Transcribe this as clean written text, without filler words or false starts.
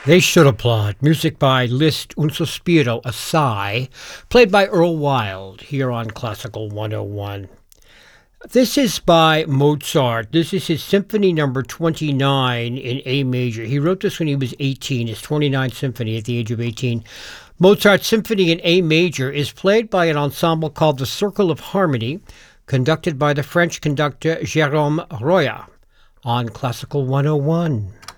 They should applaud. Music by Liszt, Un Sospiro, a sigh, played by Earl Wild here on Classical 101. This is by Mozart. This is his Symphony number 29 in A major. He wrote this when he was 18, his 29th symphony at the age of 18. Mozart's Symphony in A major is played by an ensemble called the Circle of Harmony, conducted by the French conductor Jérôme Roya on Classical 101.